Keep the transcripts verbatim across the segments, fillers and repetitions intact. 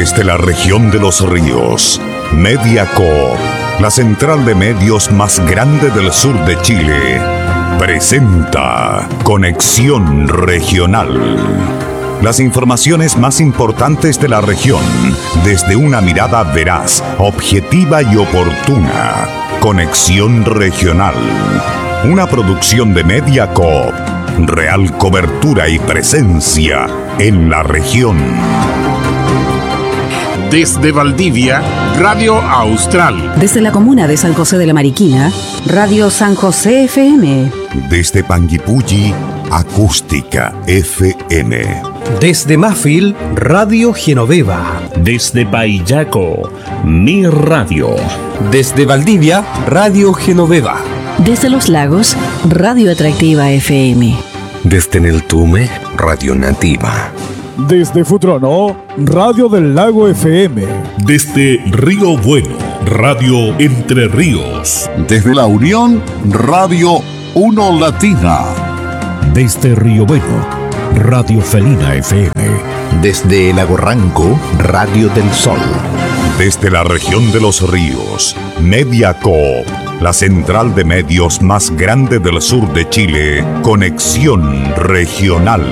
Desde la región de los ríos, Mediacorp, la central de medios más grande del sur de Chile, presenta Conexión Regional. Las informaciones más importantes de la región, desde una mirada veraz, objetiva y oportuna. Conexión Regional, una producción de Mediacorp. Real cobertura y presencia en la región. Desde Valdivia, Radio Austral. Desde la comuna de San José de la Mariquina, Radio San José F M. Desde Panguipulli, Acústica F M. Desde Mafil, Radio Genoveva. Desde Paillaco, Mi Radio. Desde Valdivia, Radio Genoveva. Desde Los Lagos, Radio Atractiva F M. Desde Neltume, Radio Nativa. Desde Futrono, Radio del Lago F M. Desde Río Bueno, Radio Entre Ríos. Desde La Unión, Radio Uno Latina. Desde Río Bueno, Radio Felina F M. Desde Lago Ranco, Radio del Sol. Desde la región de los ríos, Mediacorp, la central de medios más grande del sur de Chile, Conexión Regional.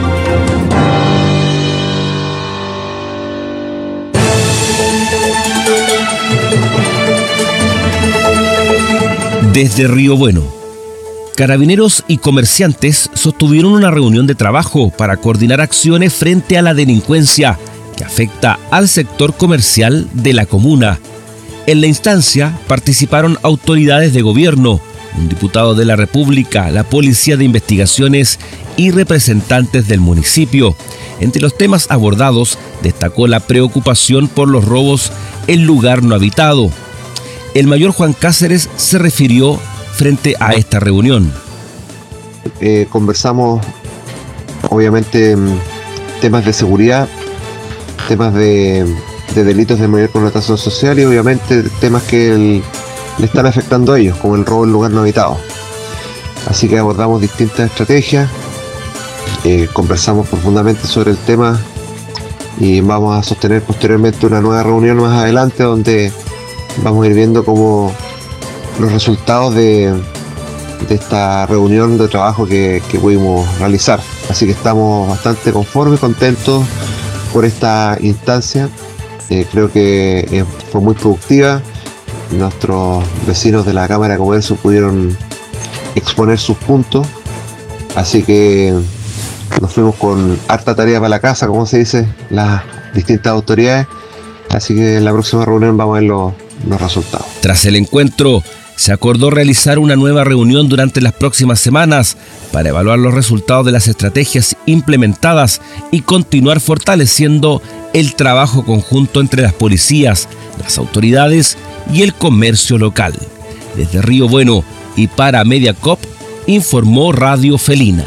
Desde Río Bueno, carabineros y comerciantes sostuvieron una reunión de trabajo para coordinar acciones frente a la delincuencia que afecta al sector comercial de la comuna. En la instancia participaron autoridades de gobierno, un diputado de la República, la Policía de Investigaciones y representantes del municipio. Entre los temas abordados destacó la preocupación por los robos en lugar no habitado. El mayor Juan Cáceres se refirió frente a esta reunión. Eh, conversamos, obviamente, temas de seguridad, temas de, de delitos de mayor connotación social y obviamente temas que el, le están afectando a ellos, como el robo en lugar no habitado. Así que abordamos distintas estrategias, eh, conversamos profundamente sobre el tema y vamos a sostener posteriormente una nueva reunión más adelante donde vamos a ir viendo cómo los resultados de, de esta reunión de trabajo que, que pudimos realizar. Así que estamos bastante conformes, contentos por esta instancia. Eh, creo que eh, fue muy productiva. Nuestros vecinos de la Cámara de Comercio pudieron exponer sus puntos. Así que nos fuimos con harta tarea para la casa, como se dice, las distintas autoridades. Así que en la próxima reunión vamos a ver los, los resultados. Tras el encuentro, se acordó realizar una nueva reunión durante las próximas semanas para evaluar los resultados de las estrategias implementadas y continuar fortaleciendo el trabajo conjunto entre las policías, las autoridades y el comercio local. Desde Río Bueno y para Mediacorp, informó Radio Felina.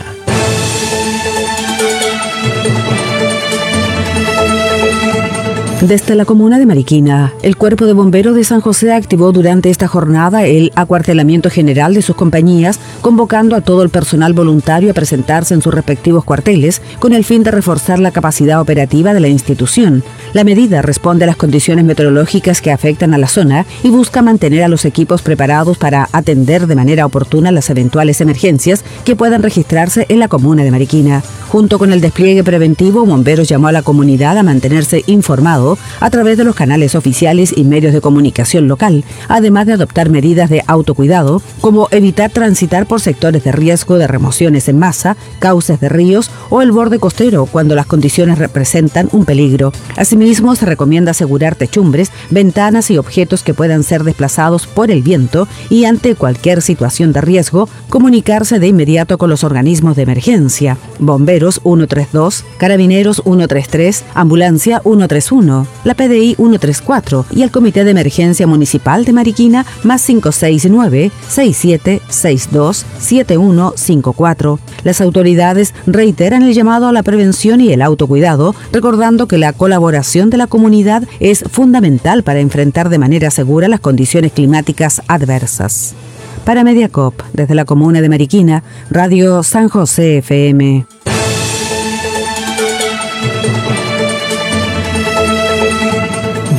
Desde la comuna de Mariquina, el Cuerpo de Bomberos de San José activó durante esta jornada el acuartelamiento general de sus compañías, convocando a todo el personal voluntario a presentarse en sus respectivos cuarteles con el fin de reforzar la capacidad operativa de la institución. La medida responde a las condiciones meteorológicas que afectan a la zona y busca mantener a los equipos preparados para atender de manera oportuna las eventuales emergencias que puedan registrarse en la comuna de Mariquina. Junto con el despliegue preventivo, Bomberos llamó a la comunidad a mantenerse informado a través de los canales oficiales y medios de comunicación local, además de adoptar medidas de autocuidado, como evitar transitar por sectores de riesgo de remociones en masa, cauces de ríos o el borde costero cuando las condiciones representan un peligro. Asimismo, se recomienda asegurar techumbres, ventanas y objetos que puedan ser desplazados por el viento y ante cualquier situación de riesgo, comunicarse de inmediato con los organismos de emergencia. Bomberos ciento treinta y dos, Carabineros ciento treinta y tres, Ambulancia ciento treinta y uno, la P D I ciento treinta y cuatro y el Comité de Emergencia Municipal de Mariquina más cinco seis nueve, seis siete seis dos, siete uno cinco cuatro. Las autoridades reiteran el llamado a la prevención y el autocuidado, recordando que la colaboración de la comunidad es fundamental para enfrentar de manera segura las condiciones climáticas adversas. Para Mediacorp, desde la comuna de Mariquina, Radio San José F M.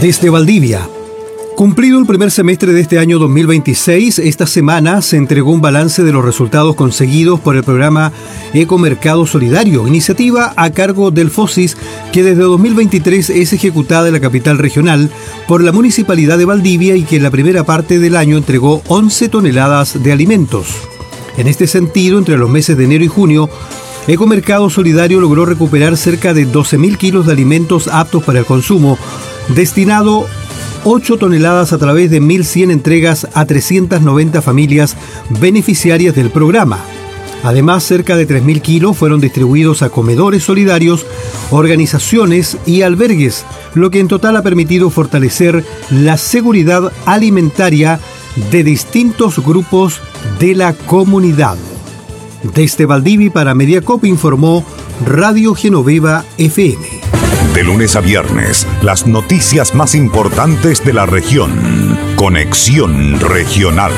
Desde Valdivia. Cumplido el primer semestre de este año dos mil veintiséis, esta semana se entregó un balance de los resultados conseguidos por el programa Ecomercado Solidario, iniciativa a cargo del FOSIS, que desde dos mil veintitrés es ejecutada en la capital regional por la Municipalidad de Valdivia y que en la primera parte del año entregó once toneladas de alimentos. En este sentido, entre los meses de enero y junio, Ecomercado Solidario logró recuperar cerca de doce mil kilos de alimentos aptos para el consumo, destinado ocho toneladas a través de mil cien entregas a trescientas noventa familias beneficiarias del programa. Además, cerca de tres mil kilos fueron distribuidos a comedores solidarios, organizaciones y albergues, lo que en total ha permitido fortalecer la seguridad alimentaria de distintos grupos de la comunidad. Desde Valdivia para Mediacop informó Radio Genoveva F M. De lunes a viernes, las noticias más importantes de la región. Conexión Regional.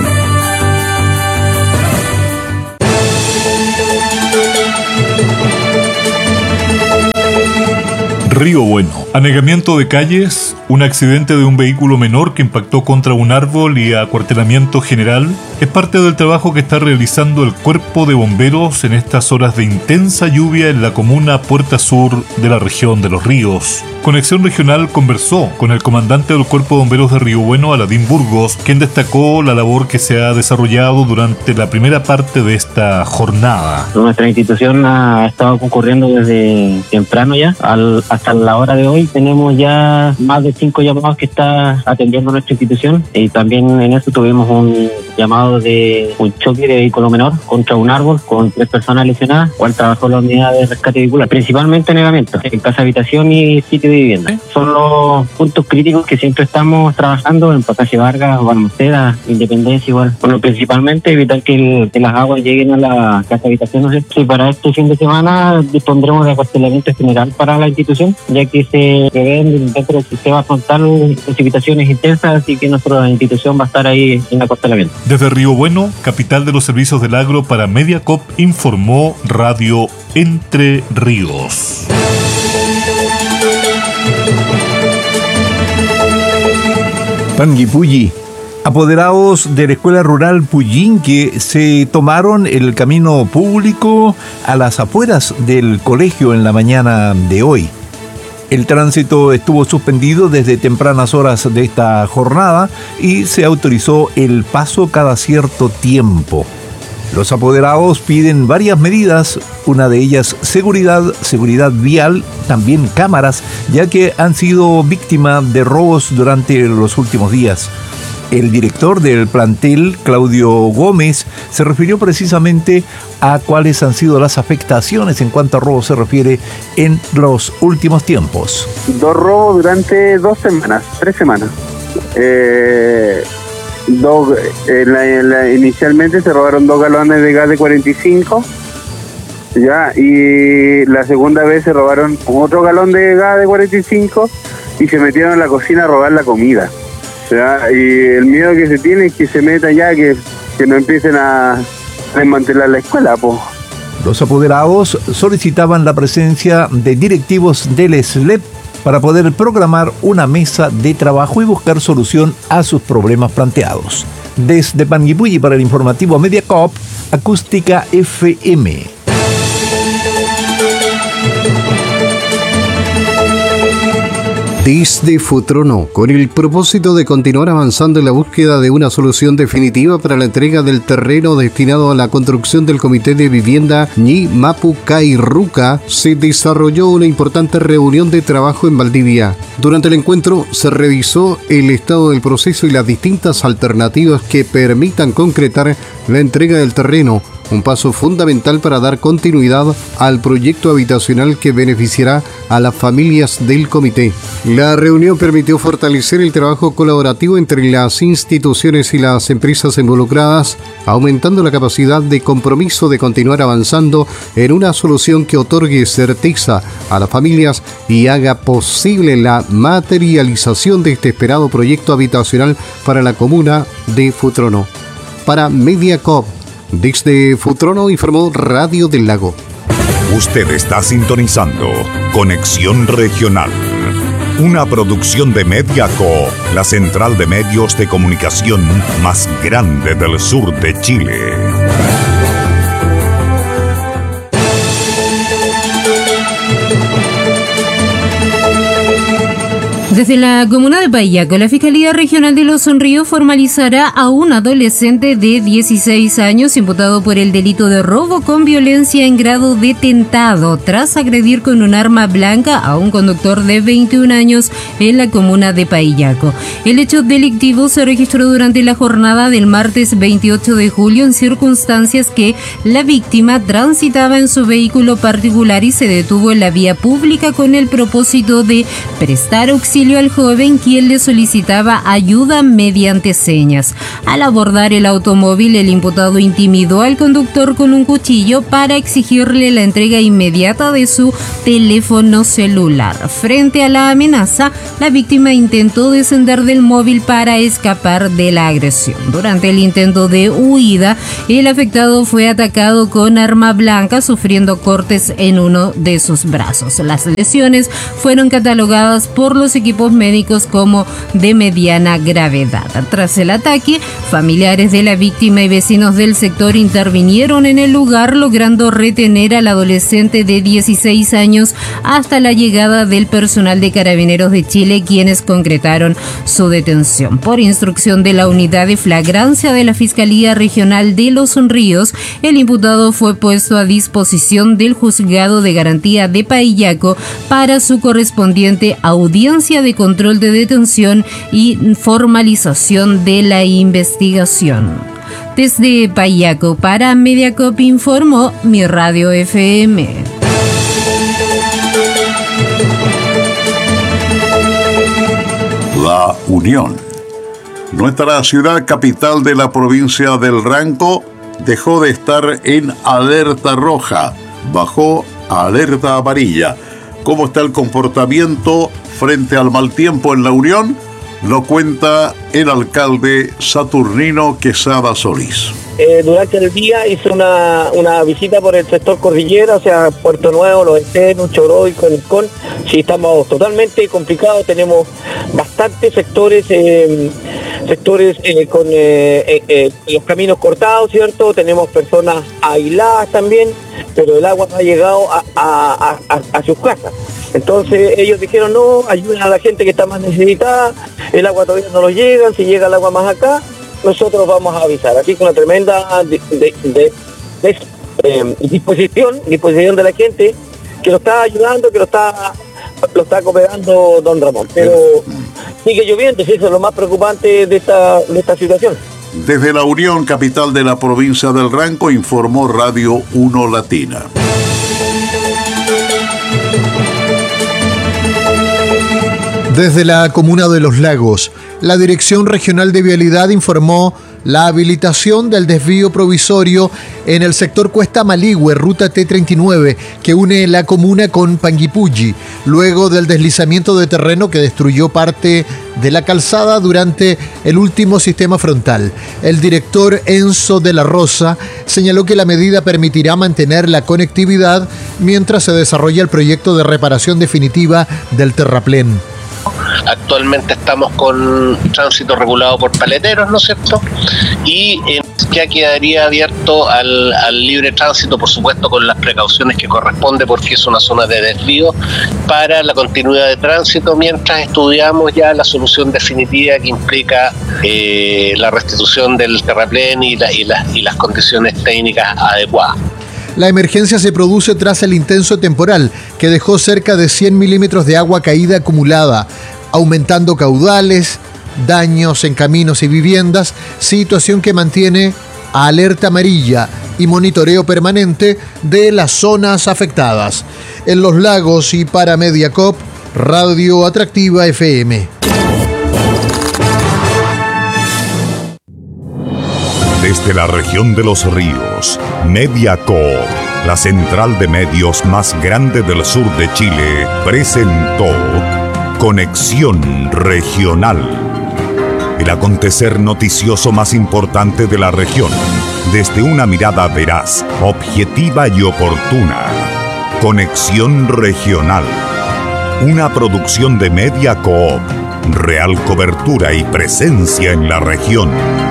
Río Bueno. Anegamiento de calles, un accidente de un vehículo menor que impactó contra un árbol y acuartelamiento general es parte del trabajo que está realizando el Cuerpo de Bomberos en estas horas de intensa lluvia en la comuna Puerta Sur de la región de Los Ríos. Conexión Regional conversó con el comandante del Cuerpo de Bomberos de Río Bueno, Aladín Burgos, quien destacó la labor que se ha desarrollado durante la primera parte de esta jornada. Nuestra institución ha estado concurriendo desde temprano ya, al, hasta la hora de hoy tenemos ya más de cinco llamados que está atendiendo nuestra institución, y también en eso tuvimos un llamado de un choque de vehículo menor contra un árbol con tres personas lesionadas, cual trabajó la unidad de rescate vehicular, principalmente negamiento en casa habitación y sitio de vivienda. Son los puntos críticos que siempre estamos trabajando en Pacache Vargas, Balmaceda, Independencia igual. Bueno, principalmente evitar que, el, que las aguas lleguen a la casa habitación, ¿no? Y para este fin de semana dispondremos de acuartelamiento general para la institución, ya que se prevén dentro del sistema frontal precipitaciones intensas, así que nuestra institución va a estar ahí en acuartelamiento. Desde Río Bueno, capital de los servicios del agro para Mediacop, informó Radio Entre Ríos. Panguipulli. Apoderados de la Escuela Rural Puyinque se tomaron el camino público a las afueras del colegio en la mañana de hoy. El tránsito estuvo suspendido desde tempranas horas de esta jornada y se autorizó el paso cada cierto tiempo. Los apoderados piden varias medidas, una de ellas seguridad, seguridad vial, también cámaras, ya que han sido víctimas de robos durante los últimos días. El director del plantel, Claudio Gómez, se refirió precisamente a cuáles han sido las afectaciones en cuanto a robos se refiere en los últimos tiempos. Dos robos durante dos semanas, tres semanas. Eh, dos, eh, la, la, inicialmente se robaron dos galones de gas de cuarenta y cinco, ya, y la segunda vez se robaron otro galón de gas de cuarenta y cinco y se metieron a la cocina a robar la comida. ¿Ya? Y el miedo que se tiene es que se metan ya, que, que no empiecen a desmantelar la escuela, po. Los apoderados solicitaban la presencia de directivos del S L E P para poder programar una mesa de trabajo y buscar solución a sus problemas planteados. Desde Panguipulli para el informativo Mediacop, Acústica F M. Desde Futrono, con el propósito de continuar avanzando en la búsqueda de una solución definitiva para la entrega del terreno destinado a la construcción del Comité de Vivienda Ñi Mapu Kairuca, se desarrolló una importante reunión de trabajo en Valdivia. Durante el encuentro se revisó el estado del proceso y las distintas alternativas que permitan concretar la entrega del terreno, un paso fundamental para dar continuidad al proyecto habitacional que beneficiará a las familias del comité. La reunión permitió fortalecer el trabajo colaborativo entre las instituciones y las empresas involucradas, aumentando la capacidad de compromiso de continuar avanzando en una solución que otorgue certeza a las familias y haga posible la materialización de este esperado proyecto habitacional para la comuna de Futrono. Para Mediacop, desde Futrono informó Radio del Lago. Usted está sintonizando Conexión Regional. Una producción de Mediaco, la central de medios de comunicación más grande del sur de Chile. Desde la comuna de Paillaco, la Fiscalía Regional de Los Ríos formalizará a un adolescente de dieciséis años imputado por el delito de robo con violencia en grado de tentado tras agredir con un arma blanca a un conductor de veintiún años en la comuna de Paillaco. El hecho delictivo se registró durante la jornada del martes veintiocho de julio en circunstancias que la víctima transitaba en su vehículo particular y se detuvo en la vía pública con el propósito de prestar auxilio al joven, quien le solicitaba ayuda mediante señas. Al abordar el automóvil, el imputado intimidó al conductor con un cuchillo para exigirle la entrega inmediata de su teléfono celular. Frente a la amenaza, la víctima intentó descender del móvil para escapar de la agresión. Durante el intento de huida, el afectado fue atacado con arma blanca, sufriendo cortes en uno de sus brazos. Las lesiones fueron catalogadas por los equipos médicos como de mediana gravedad. Tras el ataque, familiares de la víctima y vecinos del sector intervinieron en el lugar, logrando retener al adolescente de dieciséis años hasta la llegada del personal de Carabineros de Chile, quienes concretaron su detención. Por instrucción de la Unidad de Flagrancia de la Fiscalía Regional de Los Ríos, el imputado fue puesto a disposición del Juzgado de Garantía de Paillaco para su correspondiente audiencia de control de detención y formalización de la investigación. Desde Paillaco para Mediacop informó Mi Radio F M. La Unión. Nuestra ciudad capital de la provincia del Ranco dejó de estar en alerta roja, bajó a alerta amarilla. ¿Cómo está el comportamiento frente al mal tiempo en la Unión? Lo cuenta el alcalde Saturnino Quesada Solís. Eh, durante el día hice una, una visita por el sector Cordillera, o sea, Puerto Nuevo, Los Esteros, Choroy, Conicón. Sí, estamos totalmente complicados, tenemos bastantes sectores, eh, sectores eh, con eh, eh, eh, los caminos cortados, ¿cierto? Tenemos personas aisladas también, pero el agua no ha llegado a, a, a, a sus casas. Entonces ellos dijeron, no, ayuden a la gente que está más necesitada, el agua todavía no nos llega, si llega el agua más acá, nosotros vamos a avisar. Así que una tremenda de, de, de, de, eh, disposición, disposición de la gente que lo está ayudando, que lo está, lo está cooperando don Ramón. Pero sigue lloviendo, eso es lo más preocupante de esta, de esta situación. Desde la Unión, capital de la provincia del Ranco, informó Radio uno Latina. Desde la comuna de Los Lagos, la Dirección Regional de Vialidad informó la habilitación del desvío provisorio en el sector Cuesta Maligüe, ruta T treinta y nueve, que une la comuna con Panguipulli, luego del deslizamiento de terreno que destruyó parte de la calzada durante el último sistema frontal. El director Enzo de la Rosa señaló que la medida permitirá mantener la conectividad mientras se desarrolla el proyecto de reparación definitiva del terraplén. Actualmente estamos con tránsito regulado por paleteros, ¿no es cierto? Y eh, ya quedaría abierto al, al libre tránsito, por supuesto con las precauciones que corresponde, porque es una zona de desvío para la continuidad de tránsito, mientras estudiamos ya la solución definitiva que implica eh, la restitución del terraplén y, la, y, la, y las condiciones técnicas adecuadas. La emergencia se produce tras el intenso temporal que dejó cerca de cien milímetros de agua caída acumulada, aumentando caudales, daños en caminos y viviendas, situación que mantiene a alerta amarilla y monitoreo permanente de las zonas afectadas. En Los Lagos y para Mediacop, Radio Atractiva F M. Desde la región de Los Ríos, Mediacop, la central de medios más grande del sur de Chile, presentó Conexión Regional. El acontecer noticioso más importante de la región, desde una mirada veraz, objetiva y oportuna. Conexión Regional. Una producción de Media Coop. Real cobertura y presencia en la región.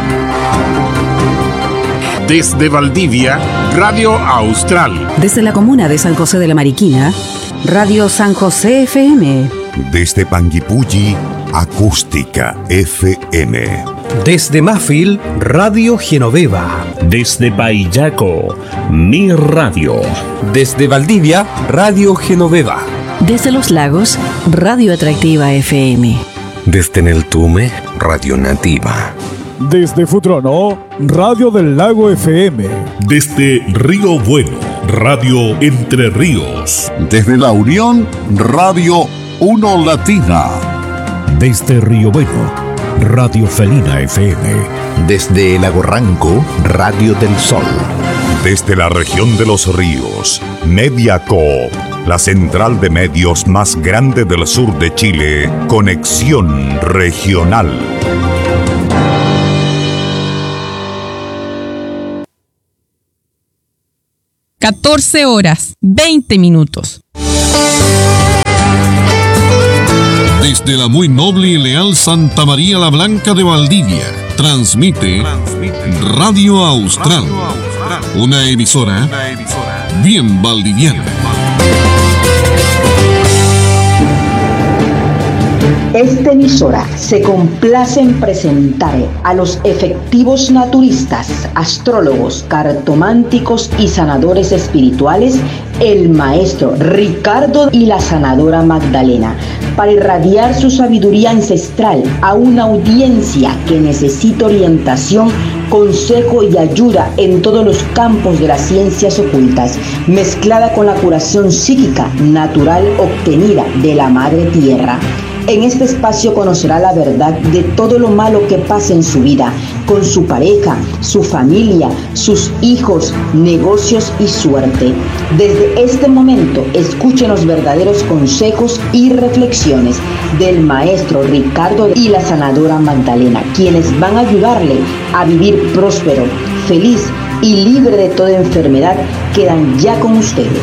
Desde Valdivia, Radio Austral. Desde la comuna de San José de la Mariquina, Radio San José F M. Desde Panguipulli, Acústica F M. Desde Mafil, Radio Genoveva. Desde Paillaco, Mi Radio. Desde Valdivia, Radio Genoveva. Desde Los Lagos, Radio Atractiva F M. Desde Neltume, Radio Nativa. Desde Futrono, Radio del Lago F M. Desde Río Bueno, Radio Entre Ríos. Desde La Unión, Radio Uno Latina. Desde Río Bueno, Radio Felina F M. Desde Lago Ranco, Radio del Sol. Desde la región de los ríos, Media Coop, la central de medios más grande del sur de Chile, Conexión Regional. catorce horas, veinte minutos. Desde la muy noble y leal Santa María la Blanca de Valdivia, transmite Radio Austral, una emisora bien valdiviana. Esta emisora se complace en presentar a los efectivos naturistas, astrólogos, cartománticos y sanadores espirituales, el maestro Ricardo y la sanadora Magdalena, para irradiar su sabiduría ancestral a una audiencia que necesita orientación, consejo y ayuda en todos los campos de las ciencias ocultas, mezclada con la curación psíquica natural obtenida de la Madre Tierra. En este espacio conocerá la verdad de todo lo malo que pasa en su vida, con su pareja, su familia, sus hijos, negocios y suerte. Desde este momento, escuchen los verdaderos consejos y reflexiones del maestro Ricardo y la sanadora Magdalena, quienes van a ayudarle a vivir próspero, feliz y libre de toda enfermedad. Quedan ya con ustedes.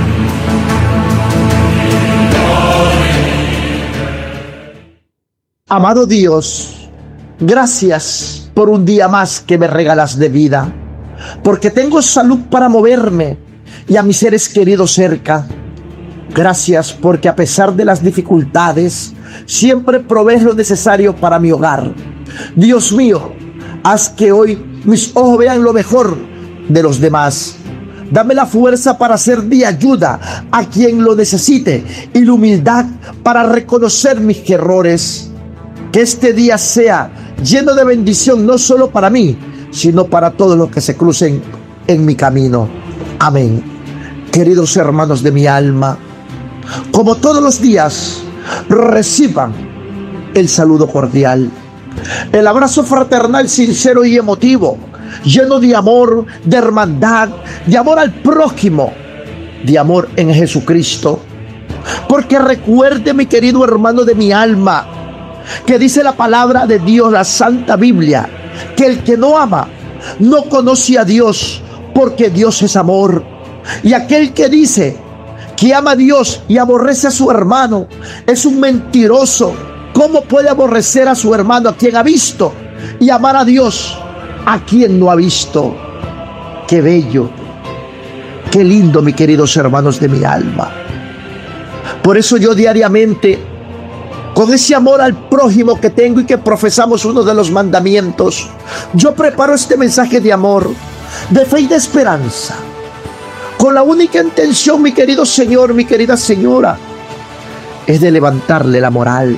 Amado Dios, gracias por un día más que me regalas de vida, porque tengo salud para moverme y a mis seres queridos cerca. Gracias porque a pesar de las dificultades, siempre provees lo necesario para mi hogar. Dios mío, haz que hoy mis ojos vean lo mejor de los demás. Dame la fuerza para ser de ayuda a quien lo necesite y la humildad para reconocer mis errores. Que este día sea lleno de bendición, no solo para mí, sino para todos los que se crucen en mi camino. Amén. Queridos hermanos de mi alma, como todos los días, reciban el saludo cordial, el abrazo fraternal, sincero y emotivo, lleno de amor, de hermandad, de amor al prójimo, de amor en Jesucristo. Porque recuerde, mi querido hermano de mi alma, que dice la palabra de Dios, la Santa Biblia, que el que no ama no conoce a Dios, porque Dios es amor. Y aquel que dice que ama a Dios y aborrece a su hermano es un mentiroso. ¿Cómo puede aborrecer a su hermano a quien ha visto y amar a Dios a quien no ha visto? Qué bello, qué lindo, mis queridos hermanos de mi alma. Por eso yo diariamente, con ese amor al prójimo que tengo y que profesamos uno de los mandamientos, yo preparo este mensaje de amor, de fe y de esperanza, con la única intención, mi querido Señor, mi querida señora, es de levantarle la moral,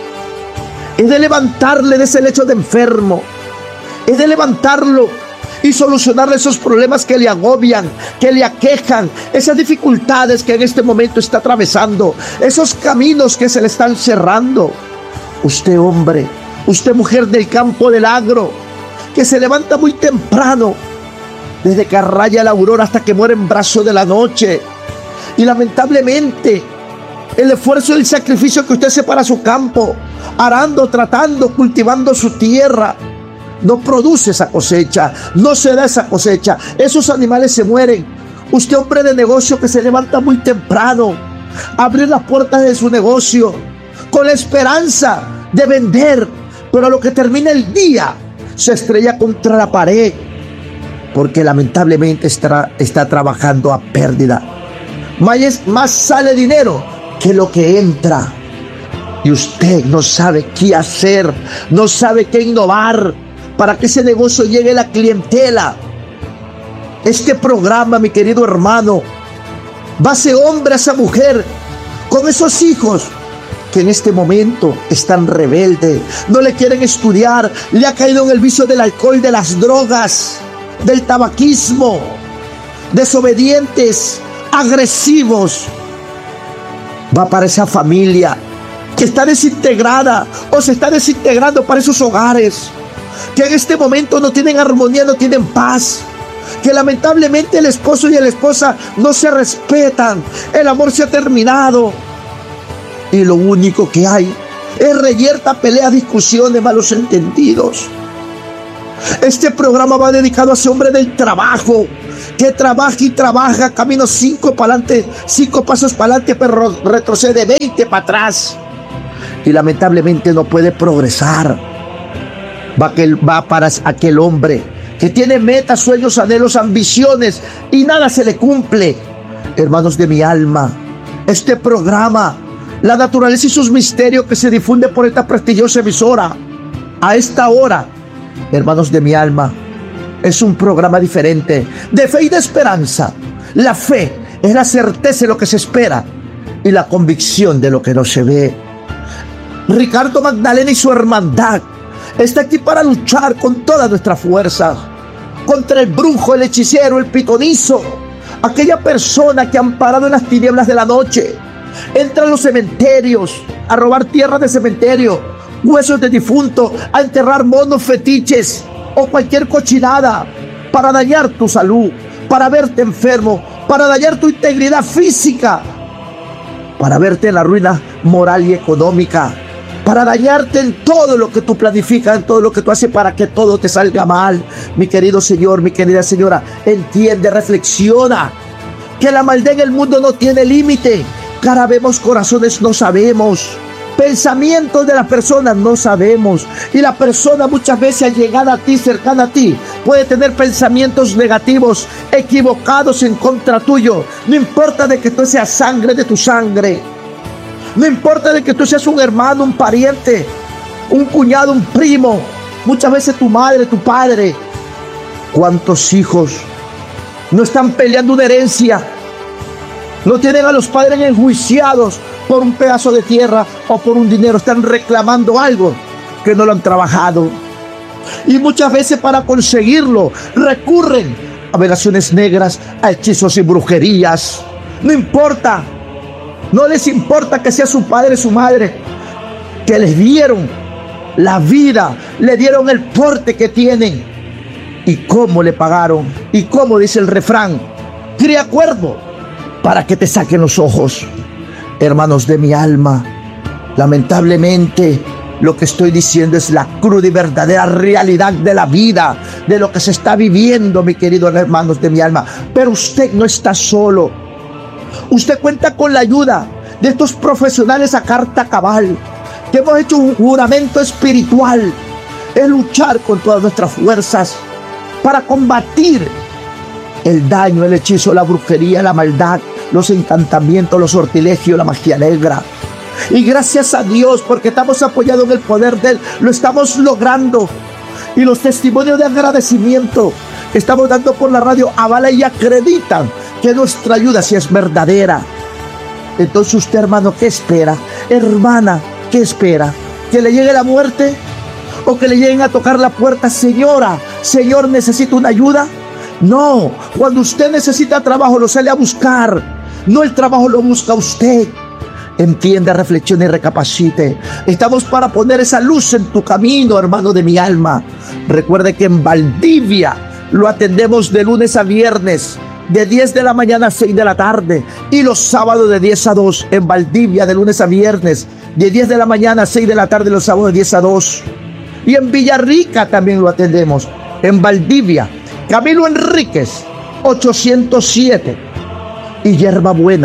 es de levantarle de ese lecho de enfermo, es de levantarlo y solucionarle esos problemas que le agobian, que le aquejan, esas dificultades que en este momento está atravesando, esos caminos que se le están cerrando. Usted, hombre, usted, mujer del campo del agro, que se levanta muy temprano, desde que raya la aurora hasta que muere en brazo de la noche, y lamentablemente el esfuerzo y el sacrificio que usted hace para su campo, arando, tratando, cultivando su tierra, no produce esa cosecha, no se da esa cosecha, esos animales se mueren. Usted, hombre de negocio que se levanta muy temprano, abrir las puertas de su negocio con la esperanza de vender, pero a lo que termina el día se estrella contra la pared porque lamentablemente está, está trabajando a pérdida. Más, más sale dinero que lo que entra. Y usted no sabe qué hacer, no sabe qué innovar para que ese negocio llegue a la clientela. Este programa, mi querido hermano, va a ese hombre, a esa mujer, con esos hijos que en este momento están rebeldes, no le quieren estudiar, le ha caído en el vicio del alcohol, de las drogas, del tabaquismo, desobedientes, agresivos. Va para esa familia que está desintegrada o se está desintegrando, para esos hogares que en este momento no tienen armonía, no tienen paz, que lamentablemente el esposo y la esposa no se respetan, el amor se ha terminado y lo único que hay es reyerta, pelea, discusiones, malos entendidos. Este programa va dedicado a ese hombre del trabajo, que trabaja y trabaja, camino cinco para adelante, cinco pasos para adelante, pero retrocede veinte para atrás y lamentablemente no puede progresar. Va, aquel, va para aquel hombre que tiene metas, sueños, anhelos, ambiciones y nada se le cumple. Hermanos de mi alma, este programa, la naturaleza y sus misterios que se difunde por esta prestigiosa emisora a esta hora, hermanos de mi alma, es un programa diferente, de fe y de esperanza. La fe es la certeza de lo que se espera y la convicción de lo que no se ve. Ricardo Magdalena y su hermandad está aquí para luchar con todas nuestras fuerzas contra el brujo, el hechicero, el pitonizo, aquella persona que amparado en las tinieblas de la noche entra a los cementerios a robar tierras de cementerio, huesos de difunto, a enterrar monos, fetiches o cualquier cochinada para dañar tu salud, para verte enfermo, para dañar tu integridad física, para verte en la ruina moral y económica, para dañarte en todo lo que tú planificas, en todo lo que tú haces para que todo te salga mal. Mi querido señor, mi querida señora, entiende, reflexiona que la maldad en el mundo no tiene límite. Cara vemos, corazones no sabemos, pensamientos de las personas no sabemos, y la persona muchas veces llegada a ti, cercana a ti, puede tener pensamientos negativos, equivocados en contra tuyo. No importa de que tú seas sangre de tu sangre, no importa de que tú seas un hermano, un pariente, un cuñado, un primo, muchas veces tu madre, tu padre. ¿Cuántos hijos no están peleando una herencia? No tienen a los padres enjuiciados por un pedazo de tierra o por un dinero. Están reclamando algo que no lo han trabajado. Y muchas veces para conseguirlo recurren a velaciones negras, a hechizos y brujerías. No importa. No les importa que sea su padre, su madre, que les dieron la vida, le dieron el porte que tienen. Y cómo le pagaron. Y cómo dice el refrán: cría cuervo para que te saquen los ojos. Hermanos de mi alma, lamentablemente lo que estoy diciendo es la cruda y verdadera realidad de la vida, de lo que se está viviendo, mi querido hermanos de mi alma. Pero usted no está solo. Usted cuenta con la ayuda de estos profesionales a carta cabal, que hemos hecho un juramento espiritual, es luchar con todas nuestras fuerzas para combatir el daño, el hechizo, la brujería, la maldad, los encantamientos, los sortilegios, la magia negra. Y gracias a Dios, porque estamos apoyados en el poder de Él, lo estamos logrando. Y los testimonios de agradecimiento que estamos dando por la radio avalan y acreditan que nuestra ayuda sí es verdadera. Entonces usted, hermano, ¿qué espera? Hermana, ¿qué espera? ¿Que le llegue la muerte? ¿O que le lleguen a tocar la puerta? Señora, señor, ¿necesita una ayuda? No, cuando usted necesita trabajo lo sale a buscar, no el trabajo lo busca usted. Entienda, reflexione y recapacite. Estamos para poner esa luz en tu camino, hermano de mi alma. Recuerde que en Valdivia lo atendemos de lunes a viernes, de diez de la mañana a seis de la tarde, y los sábados de diez a dos. En Valdivia de lunes a viernes, de diez de la mañana a seis de la tarde, los sábados de diez a dos. Y en Villarrica también lo atendemos. En Valdivia, Camilo Enríquez ochocientos siete, y Yerba Buenas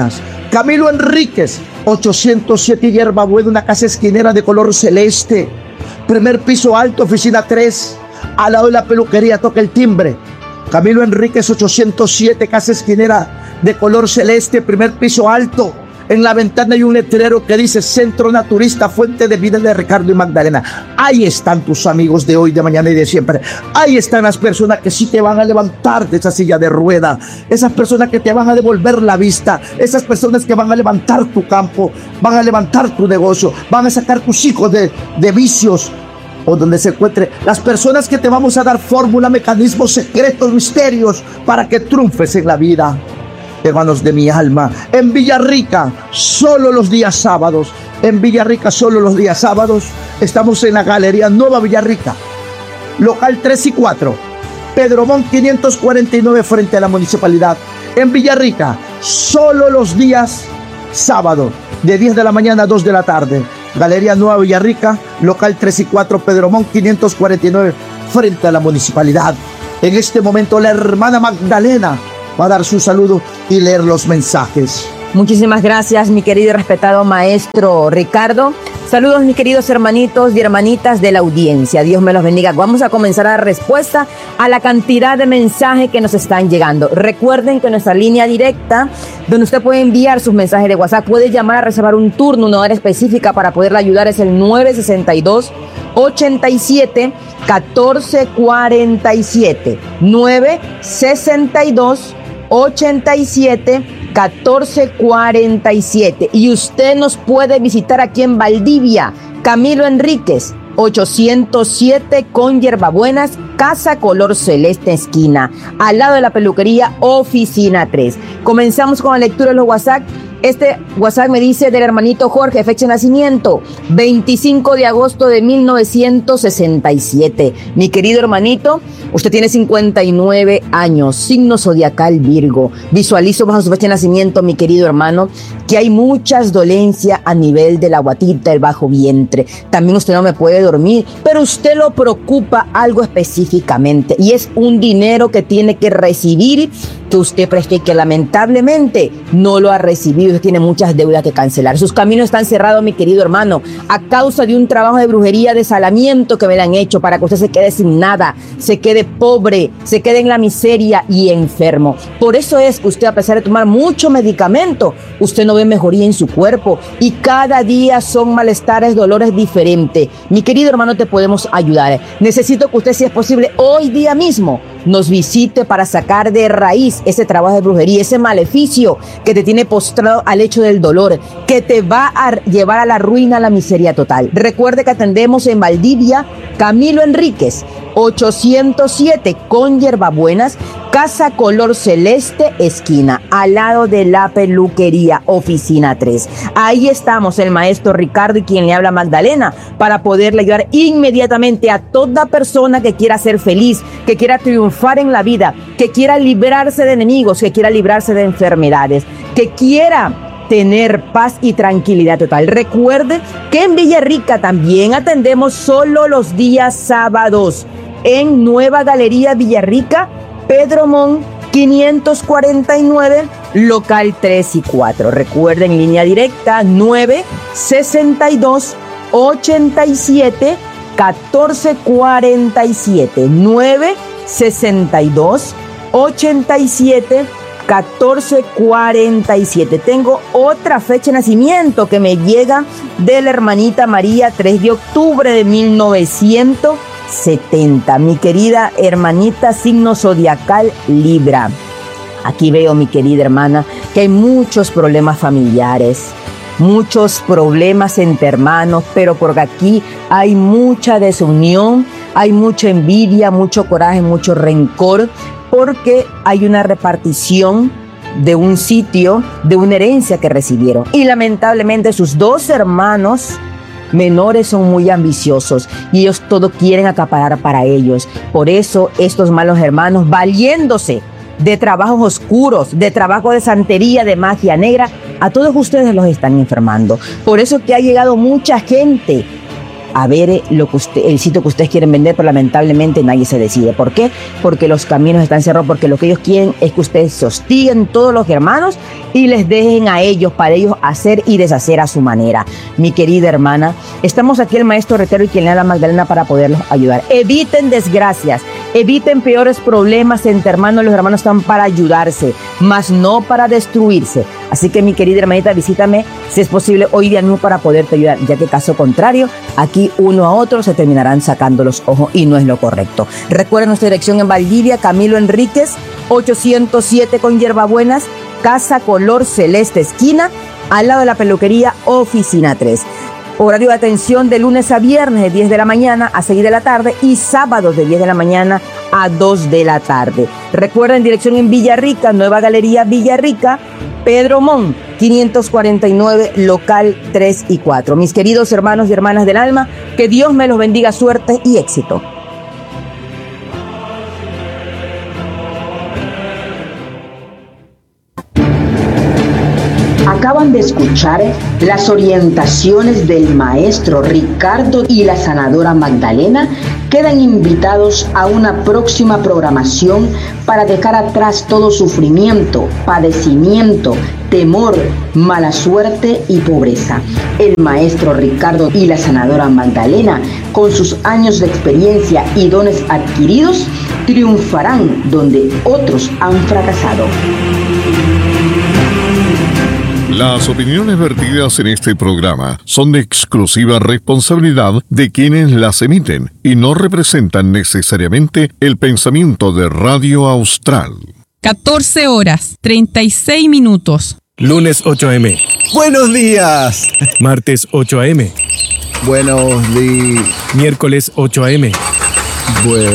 Camilo Enríquez, ochocientos siete Hierbabuena, una casa esquinera de color celeste. Primer piso alto, oficina tres. Al lado de la peluquería, toca el timbre. Camilo Enríquez, ochocientos siete, casa esquinera de color celeste, primer piso alto. En la ventana hay un letrero que dice Centro Naturista Fuente de Vida de Ricardo y Magdalena. Ahí están tus amigos de hoy, de mañana y de siempre. Ahí están las personas que sí te van a levantar de esa silla de rueda. Esas personas que te van a devolver la vista. Esas personas que van a levantar tu campo, van a levantar tu negocio, van a sacar tus hijos de, de vicios o donde se encuentre. Las personas que te vamos a dar fórmula, mecanismos, secretos, misterios para que triunfes en la vida. Hermanos de mi alma, en Villarrica, solo los días sábados, en Villarrica, solo los días sábados, estamos en la Galería Nueva Villarrica, local tres y cuatro, Pedro Mon quinientos cuarenta y nueve, frente a la municipalidad. En Villarrica, solo los días sábados, de diez de la mañana a dos de la tarde. Galería Nueva Villarrica, local tres y cuatro, Pedro Mon quinientos cuarenta y nueve, frente a la municipalidad. En este momento, la hermana Magdalena va a dar su saludo y leer los mensajes. Muchísimas gracias, mi querido y respetado maestro Ricardo. Saludos, mis queridos hermanitos y hermanitas de la audiencia. Dios me los bendiga. Vamos a comenzar a dar respuesta a la cantidad de mensajes que nos están llegando. Recuerden que nuestra línea directa, donde usted puede enviar sus mensajes de WhatsApp, puede llamar a reservar un turno, una hora específica para poderle ayudar, es el nueve sesenta y dos, ochenta y siete, catorce cuarenta y siete. nueve sesenta y dos, ochenta y siete, catorce cuarenta y siete. Y usted nos puede visitar aquí en Valdivia, Camilo Enríquez, ochocientos siete con Hierbabuenas, casa color celeste esquina, al lado de la peluquería, oficina tres. Comenzamos con la lectura de los WhatsApp. Este WhatsApp me dice del hermanito Jorge, fecha de nacimiento, veinticinco de agosto de mil novecientos sesenta y siete. Mi querido hermanito, usted tiene cincuenta y nueve años, signo zodiacal Virgo. Visualizo bajo su fecha de nacimiento, mi querido hermano, que hay muchas dolencias a nivel de la guatita, el bajo vientre. También usted no me puede dormir, pero usted lo preocupa algo específicamente, y es un dinero que tiene que recibir, que usted preste y que lamentablemente no lo ha recibido. Usted tiene muchas deudas que cancelar. Sus caminos están cerrados, mi querido hermano, a causa de un trabajo de brujería, de salamiento que me le han hecho para que usted se quede sin nada, se quede pobre, se quede en la miseria y enfermo. Por eso es que usted, a pesar de tomar mucho medicamento, usted no ve mejoría en su cuerpo y cada día son malestares, dolores diferentes. Mi querido hermano, te podemos ayudar. Necesito que usted, si es posible, hoy día mismo nos visite para sacar de raíz ese trabajo de brujería, ese maleficio que te tiene postrado al hecho del dolor, que te va a llevar a la ruina, a la miseria total. Recuerde que atendemos en Valdivia, Camilo Enríquez, ochocientos siete con Hierbabuenas, casa color celeste esquina, al lado de la peluquería, oficina tres. Ahí estamos el maestro Ricardo y quien le habla Magdalena, para poderle ayudar inmediatamente a toda persona que quiera ser feliz, que quiera triunfar en la vida, que quiera librarse de enemigos, que quiera librarse de enfermedades, que quiera tener paz y tranquilidad total. Recuerde que en Villarrica también atendemos solo los días sábados en Nueva Galería Villarrica, Pedro Mon quinientos cuarenta y nueve, local tres y cuatro. Recuerden, línea directa nueve sesenta y dos, ochenta y siete, catorce cuarenta y siete. nueve sesenta y dos, ochenta y siete, catorce cuarenta y siete. Tengo otra fecha de nacimiento que me llega de la hermanita María, tres de octubre de mil novecientos setenta. Mi querida hermanita, signo zodiacal Libra. Aquí veo, mi querida hermana, que hay muchos problemas familiares, muchos problemas entre hermanos, pero porque aquí hay mucha desunión, hay mucha envidia, mucho coraje, mucho rencor, porque hay una repartición de un sitio, de una herencia que recibieron. Y lamentablemente sus dos hermanos menores son muy ambiciosos y ellos todo quieren acaparar para ellos. Por eso estos malos hermanos, valiéndose de trabajos oscuros, de trabajo de santería, de magia negra, a todos ustedes los están enfermando. Por eso que ha llegado mucha gente a ver lo que usted, el sitio que ustedes quieren vender, pero lamentablemente nadie se decide. ¿Por qué? Porque los caminos están cerrados, porque lo que ellos quieren es que ustedes se hostiguen todos los hermanos y les dejen a ellos, para ellos hacer y deshacer a su manera. Mi querida hermana, estamos aquí el maestro Retero y quien le da la Magdalena para poderlos ayudar. Eviten desgracias, eviten peores problemas entre hermanos. Los hermanos están para ayudarse, mas no para destruirse. Así que mi querida hermanita, visítame si es posible hoy día mismo para poderte ayudar, ya que caso contrario, aquí uno a otro se terminarán sacando los ojos y no es lo correcto. Recuerden nuestra dirección en Valdivia, Camilo Enríquez, ochocientos siete con Hierbabuenas, Casa Color Celeste esquina, al lado de la peluquería Oficina tres. Horario de atención de lunes a viernes de diez de la mañana a seis de la tarde y sábados de diez de la mañana a dos de la tarde. Recuerden, dirección en Villarrica, Nueva Galería Villarrica, Pedro Mon, quinientos cuarenta y nueve, local tres y cuatro. Mis queridos hermanos y hermanas del alma, que Dios me los bendiga, suerte y éxito. Acaban de escuchar las orientaciones del maestro Ricardo y la sanadora Magdalena. Quedan invitados a una próxima programación para dejar atrás todo sufrimiento, padecimiento, temor, mala suerte y pobreza. El maestro Ricardo y la sanadora Magdalena, con sus años de experiencia y dones adquiridos, triunfarán donde otros han fracasado. Las opiniones vertidas en este programa son de exclusiva responsabilidad de quienes las emiten y no representan necesariamente el pensamiento de Radio Austral. catorce horas, treinta y seis minutos. Lunes ocho a eme. Buenos días. Martes ocho a eme. Buenos días. Miércoles ocho a eme. Bueno.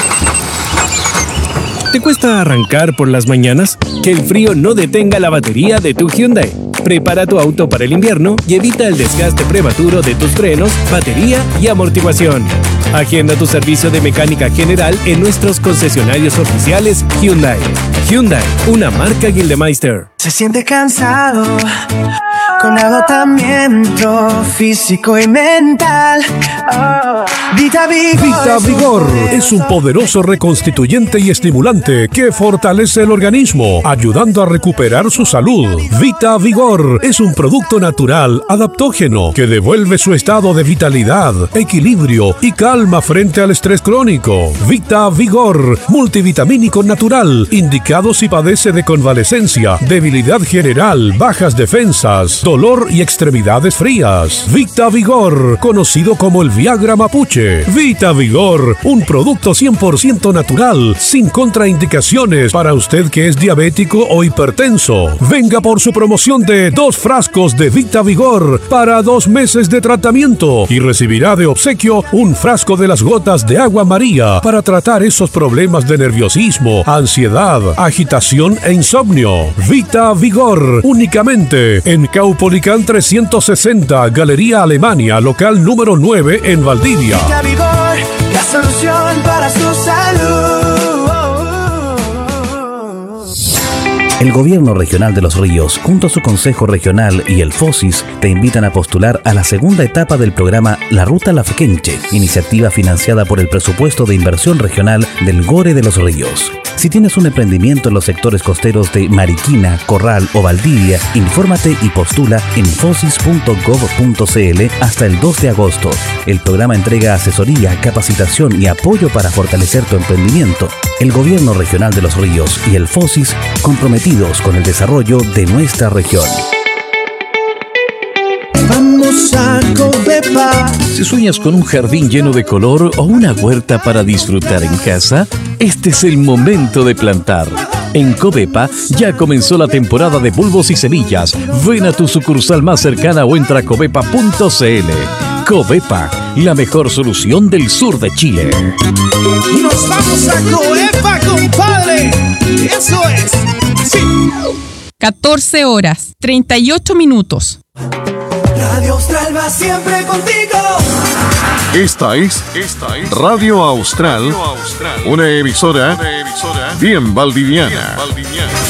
¿Te cuesta arrancar por las mañanas? Que el frío no detenga la batería de tu Hyundai. Prepara tu auto para el invierno y evita el desgaste prematuro de tus frenos, batería y amortiguación. Agenda tu servicio de mecánica general en nuestros concesionarios oficiales Hyundai. Hyundai, una marca Gildemeister. Se siente cansado, con agotamiento físico y mental. Oh. Vita Vigor. Vita Vigor es un poderoso reconstituyente y estimulante que fortalece el organismo, ayudando a recuperar su salud. Vita Vigor es un producto natural, adaptógeno, que devuelve su estado de vitalidad, equilibrio y calma frente al estrés crónico. Vita Vigor, multivitamínico natural, indicado si padece de convalecencia, debilidad general, bajas defensas, dolor y extremidades frías. Vita Vigor, conocido como el Viagra Mapuche. Vita Vigor, un producto cien por ciento natural, sin contraindicaciones para usted que es diabético o hipertenso. Venga por su promoción de dos frascos de Vita Vigor para dos meses de tratamiento y recibirá de obsequio un frasco de las gotas de agua María para tratar esos problemas de nerviosismo, ansiedad, agitación e insomnio. Vita Vigor, únicamente en Caupolicán trescientos sesenta, Galería Alemania, local número nueve en Valdivia. Vita Vigor, la solución para su salud. El Gobierno Regional de Los Ríos, junto a su Consejo Regional y el FOSIS, te invitan a postular a la segunda etapa del programa La Ruta Lafkenche, iniciativa financiada por el presupuesto de inversión regional del Gore de Los Ríos. Si tienes un emprendimiento en los sectores costeros de Mariquina, Corral o Valdivia, infórmate y postula en fosis punto gov punto cl hasta el dos de agosto. El programa entrega asesoría, capacitación y apoyo para fortalecer tu emprendimiento. El Gobierno Regional de Los Ríos y el FOSIS comprometidos con el desarrollo de nuestra región. Vamos a Covepa. Si sueñas con un jardín lleno de color o una huerta para disfrutar en casa, este es el momento de plantar. En Covepa ya comenzó la temporada de bulbos y semillas. Ven a tu sucursal más cercana o entra a covepa punto cl. Covepa, la mejor solución del sur de Chile. Nos vamos a Covepa, compadre. Eso es. Sí. catorce horas, treinta y ocho minutos. Radio Austral va siempre contigo. Esta es, esta es Radio Austral, una emisora, una emisora bien valdiviana. Bien valdiviana.